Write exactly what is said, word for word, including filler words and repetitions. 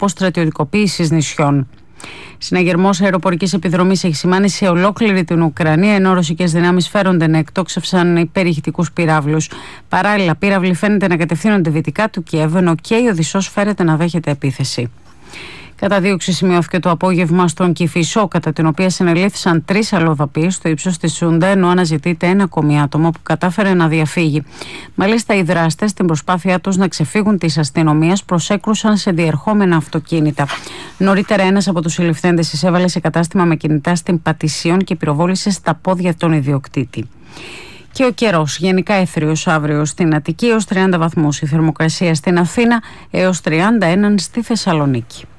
αποστρατιωτικοποίησης νησιών. Συναγερμός αεροπορικής επιδρομής έχει σημάνει σε ολόκληρη την Ουκρανία, ενώ ρωσικές δυνάμεις φέρονται να εκτόξευσαν υπερηχητικούς πυράβλους. Παράλληλα, πύραυλοι φαίνεται να κατευθύνονται δυτικά του Κιέβου, ενώ και η Οδυσσός φέρεται να δέχεται επίθεση. Καταδίωξη σημειώθηκε το απόγευμα στον Κηφισό, κατά την οποία συνελήφθησαν τρεις αλλοδαποί στο ύψος της Σούντα, ενώ αναζητείται ένα ακόμη άτομο που κατάφερε να διαφύγει. Μάλιστα, οι δράστες, στην προσπάθειά τους να ξεφύγουν της αστυνομίας, προσέκρουσαν σε διερχόμενα αυτοκίνητα. Νωρίτερα, ένας από τους συλληφθέντες εισέβαλε σε κατάστημα με κινητά στην Πατησίων και πυροβόλησε στα πόδια τον ιδιοκτήτη. Και ο καιρός, γενικά έθριος αύριο στην Αττική έως τριάντα βαθμούς, η θερμοκρασία στην Αθήνα έως τριάντα ένα στη Θεσσαλονίκη.